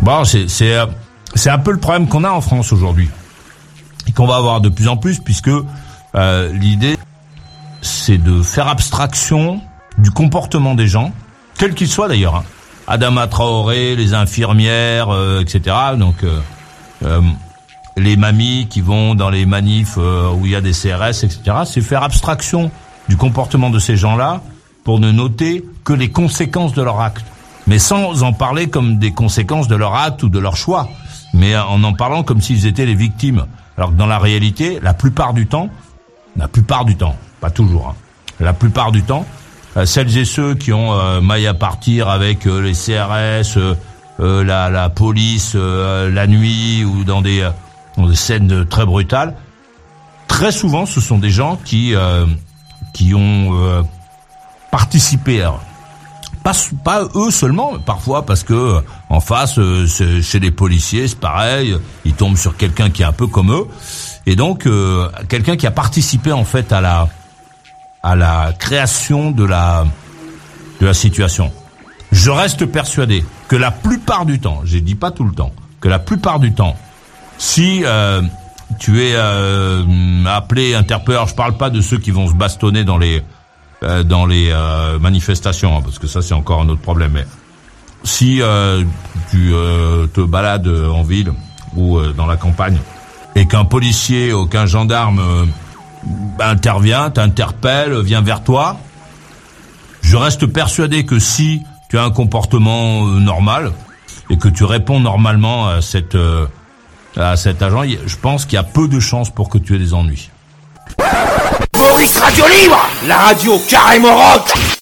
Bon, c'est un peu le problème qu'on a en France aujourd'hui et qu'on va avoir de plus en plus, puisque l'idée c'est de faire abstraction du comportement des gens, quel qu'il soit d'ailleurs, hein. Adama Traoré, les infirmières, etc. Donc les mamies qui vont dans les manifs où il y a des CRS, etc. C'est faire abstraction du comportement de ces gens-là pour ne noter que les conséquences de leur acte, mais sans en parler comme des conséquences de leur acte ou de leur choix, mais en parlant comme s'ils étaient les victimes. Alors que dans la réalité, la plupart du temps, pas toujours, hein, la plupart du temps, celles et ceux qui ont maille à partir avec les CRS, la police, la nuit ou dans des scènes très brutales, très souvent ce sont des gens qui ont participé. Alors, pas eux seulement, parfois parce que en face, chez les policiers, c'est pareil, ils tombent sur quelqu'un qui est un peu comme eux, et donc quelqu'un qui a participé en fait à la création de la situation. Je reste persuadé que la plupart du temps, je dis pas tout le temps, que la plupart du temps, si tu es appelé, interpellé, alors je parle pas de ceux qui vont se bastonner dans les manifestations, hein, parce que ça c'est encore un autre problème, mais si tu te balades en ville ou dans la campagne et qu'un policier ou qu'un gendarme intervient, t'interpelle, vient vers toi, je reste persuadé que si tu as un comportement normal et que tu réponds normalement à cet agent, je pense qu'il y a peu de chances pour que tu aies des ennuis. Maurice Radio Libre, la radio carrément rock.